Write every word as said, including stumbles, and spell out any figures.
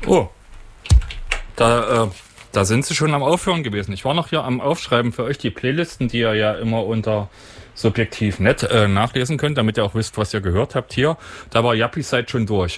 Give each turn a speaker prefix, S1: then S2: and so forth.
S1: Oh, da, äh, da sind Sie schon am Aufhören gewesen. Ich war noch hier am Aufschreiben für euch die Playlisten, die ihr ja immer unter Subjektiv Punkt net äh, nachlesen könnt, damit ihr auch wisst, was ihr gehört habt hier. Da war Yuppie Side schon durch.